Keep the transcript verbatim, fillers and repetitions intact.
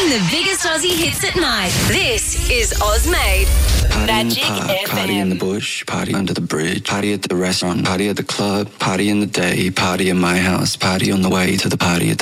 Playing the biggest Aussie hits at night. This is Ozmade. Party in the Magic park, F M. party in the bush, party under the bridge, party at the restaurant, party at the club, party in the day, party in my house, party on the way to the party at the